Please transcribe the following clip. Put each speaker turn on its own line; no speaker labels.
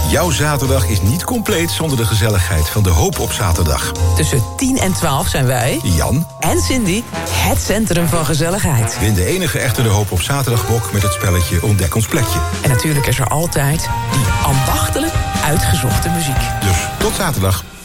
Jouw zaterdag is niet compleet zonder de gezelligheid van de Hoop op zaterdag.
Tussen 10 en 12 zijn wij,
Jan
en Cindy, het centrum van gezelligheid.
win de enige echte de Hoop op zaterdagbok met het spelletje Ontdek ons plekje.
En natuurlijk is er altijd die ambachtelijk uitgezochte muziek.
Dus tot zaterdag.